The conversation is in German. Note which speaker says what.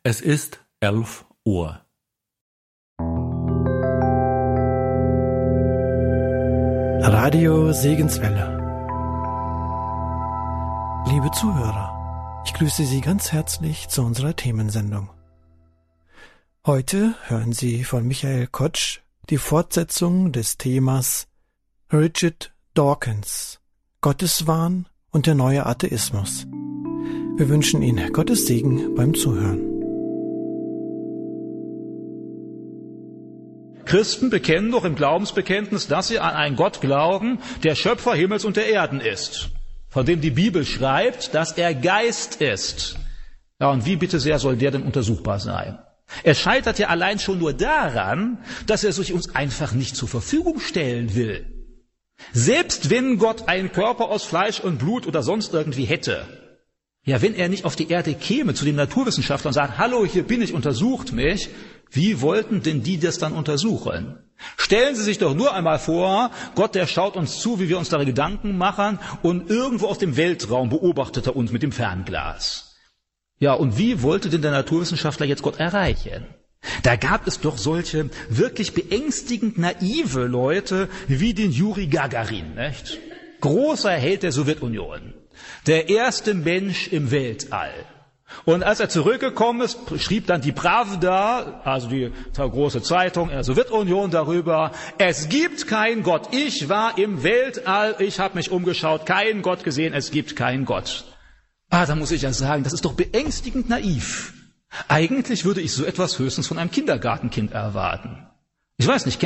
Speaker 1: Es ist 11 Uhr.
Speaker 2: Radio Segenswelle. Liebe Zuhörer, ich grüße Sie ganz herzlich zu unserer Themensendung. Heute hören Sie von Michael Kotsch die Fortsetzung des Themas Richard Dawkins, Gotteswahn und der neue Atheismus. Wir wünschen Ihnen Gottes Segen beim Zuhören.
Speaker 3: Christen bekennen doch im Glaubensbekenntnis, dass sie an einen Gott glauben, der Schöpfer Himmels und der Erden ist, von dem die Bibel schreibt, dass er Geist ist. Ja, und wie bitte sehr soll der denn untersuchbar sein? Es scheitert ja allein schon nur daran, dass er sich uns einfach nicht zur Verfügung stellen will. Selbst wenn Gott einen Körper aus Fleisch und Blut oder sonst irgendwie hätte, ja, wenn er nicht auf die Erde käme zu den Naturwissenschaftlern und sagt, hallo, hier bin ich, untersucht mich, wie wollten denn die das dann untersuchen? Stellen Sie sich doch nur einmal vor, Gott, der schaut uns zu, wie wir uns da Gedanken machen und irgendwo aus dem Weltraum beobachtet er uns mit dem Fernglas. Ja, und wie wollte denn der Naturwissenschaftler jetzt Gott erreichen? Da gab es doch solche wirklich beängstigend naive Leute wie den Juri Gagarin, nicht? Großer Held der Sowjetunion, der erste Mensch im Weltall. Und als er zurückgekommen ist, schrieb dann die Pravda, also die große Zeitung in der Sowjetunion, darüber, es gibt keinen Gott. Ich war im Weltall, ich habe mich umgeschaut, keinen Gott gesehen, es gibt keinen Gott. Da muss ich ja sagen, das ist doch beängstigend naiv. Eigentlich würde ich so etwas höchstens von einem Kindergartenkind erwarten. Ich weiß nicht,